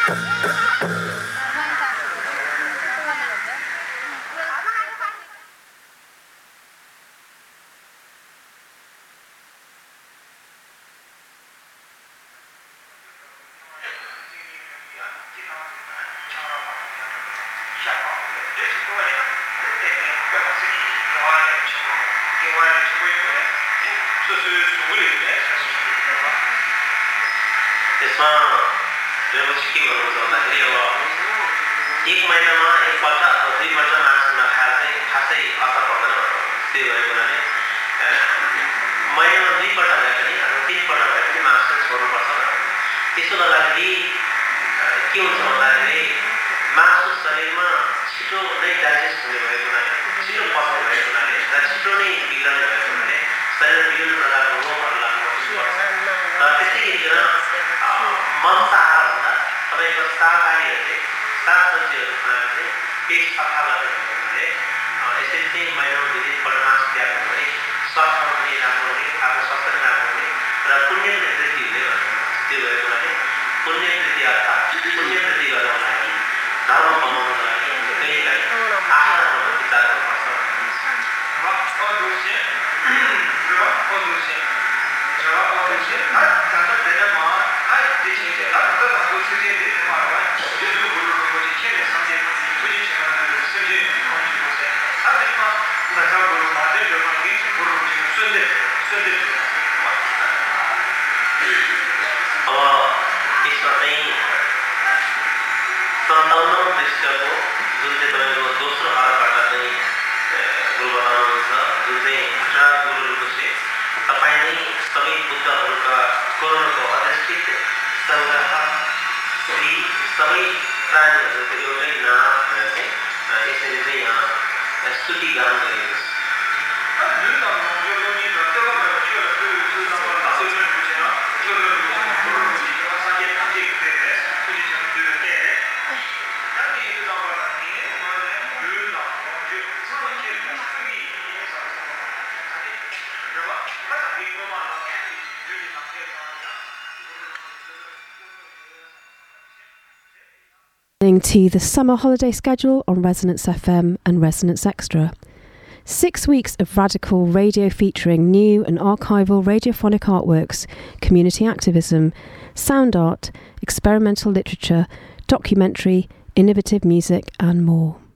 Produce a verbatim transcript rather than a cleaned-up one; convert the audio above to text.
त्यसमा चाहिँ के गर्नुहुन्छ भन्दाखेरि अब एक महिनामा एकपल्ट अथवा दुईपल्ट मासु नखाएर चाहिँ खासै असर पर्दैन। त्यही भएको हुनाले महिनामा दुईपल्ट भए पनि अथवा तिनपल्ट भए पनि मासु छोड्नुपर्छ। त्यसो गर्दाखेरि के हुन्छ भन्दाखेरि मासु शरीरमा छिटो नै डाइजेस्ट हुने भएको हुनाले, छिटो पच्ने भएको हुनाले र छिटो नै बिग्रने भएको हुनाले शरीर विभिन्न प्रकारको रोगहरू लाग्न सक्छ। र त्यसै गरिकन मांसाहारभन्दा तपाईँको शाकाहारीहरूले सागसब्जीहरू खाना चाहिँ पेट सफा गर्ने हुनाले यसरी चाहिँ महिनामा दुई दिनपल्ट मासु त्याग भने स्वास्थ्यमा पनि राम्रो हुने, आफ्नो स्वास्थ्य पनि राम्रो हुने र पुण्य पनि वृद्धि हुने गर्छ। त्यो भएको हुनाले पुण्य वृद्धि अर्थात् पुण्य वृद्धि गर्नको लागि, धर्म कमाउनको लागि कहिलेकाहीँ आहारहरू विचार गर्नुपर्छ। अब यसमा चाहिँ सन्ताउन्नौ पृष्ठको जुन चाहिँ तपाईँको दोस्रो पाराबाट चाहिँ गुरु बताउनुहुन्छ, जुन चाहिँ घटना गुरुहरूको से तपाईँ नै सबै बुद्धहरूका करोडको अधिष्ठित सङ्ग्रह श्री सबै प्राणीहरूको एउटै नाम भनेर चाहिँ यसरी चाहिँ यहाँ स्तुति गान गरिएको छ। To the summer holiday schedule on Resonance F M and Resonance Extra. Six weeks of radical radio featuring new and archival radiophonic artworks, community activism, sound art, experimental literature, documentary, innovative music and more.